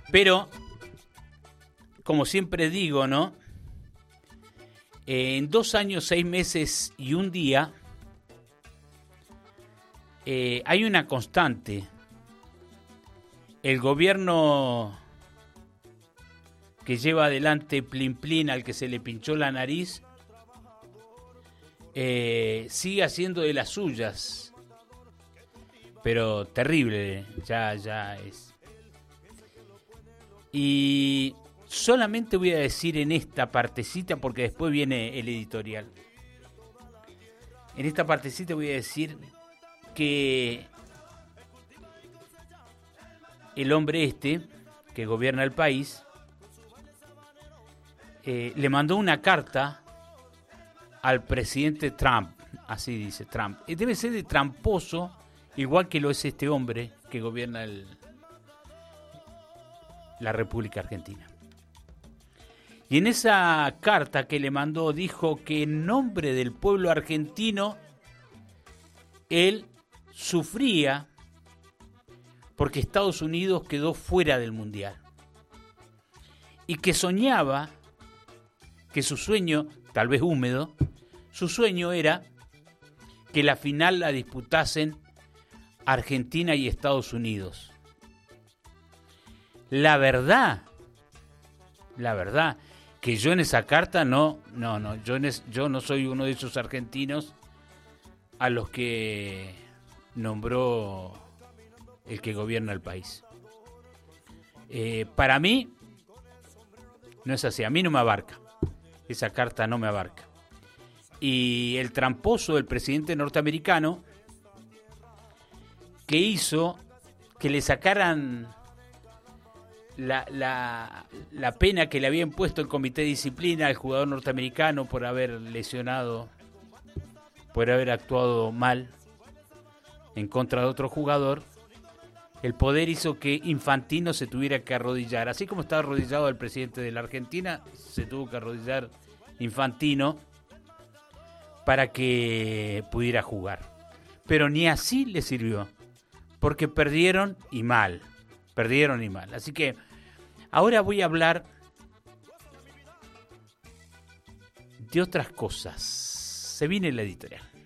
Pero, como siempre digo, ¿no? En 2 años, 6 meses y un día, hay una constante. El gobierno que lleva adelante Plin Plin, al que se le pinchó la nariz, sigue haciendo de las suyas. Pero terrible, ya es. Y solamente voy a decir en esta partecita, porque después viene el editorial. En esta partecita voy a decir que el hombre que gobierna el país, le mandó una carta al presidente Trump, así dice Trump. Debe ser de tramposo, igual que lo es este hombre que gobierna la República Argentina. Y en esa carta que le mandó dijo que en nombre del pueblo argentino él sufría porque Estados Unidos quedó fuera del Mundial. Y que soñaba que su sueño, tal vez húmedo, su sueño era que la final la disputasen Argentina y Estados Unidos. La verdad, que yo en esa carta yo no soy uno de esos argentinos a los que nombró el que gobierna el país. Para mí, no es así, a mí no me abarca, esa carta no me abarca. Y el tramposo del presidente norteamericano, que hizo que le sacaran la pena que le había impuesto el comité de disciplina al jugador norteamericano por haber lesionado, por haber actuado mal en contra de otro jugador, el poder hizo que Infantino se tuviera que arrodillar. Así como estaba arrodillado el presidente de la Argentina, se tuvo que arrodillar Infantino para que pudiera jugar. Pero ni así le sirvió, porque perdieron y mal. Así que ahora voy a hablar de otras cosas. Se viene la editorial.